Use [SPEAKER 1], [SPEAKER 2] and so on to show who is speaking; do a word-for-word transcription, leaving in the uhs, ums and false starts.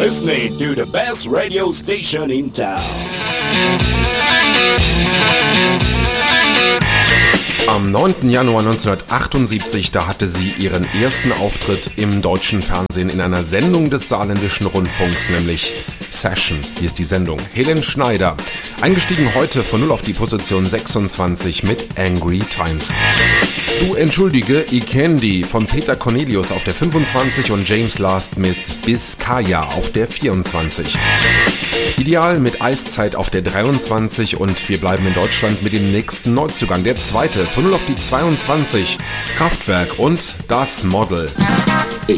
[SPEAKER 1] listening to the best radio station in town.
[SPEAKER 2] Am neunten Januar neunzehnhundertachtundsiebzig, da hatte sie ihren ersten Auftritt im deutschen Fernsehen in einer Sendung des Saarländischen Rundfunks, nämlich Session, hier ist die Sendung. Helene Schneider, eingestiegen heute von null auf die Position sechsundzwanzig mit Angry Times. Du entschuldige, ich kenn die von Peter Cornelius auf der fünfundzwanzig und James Last mit Biscaya auf der vierundzwanzig. Ideal mit Eiszeit auf der dreiundzwanzig und wir bleiben in Deutschland mit dem nächsten Neuzugang, der zweite von null auf die zweiundzwanzig, Kraftwerk und Das Model.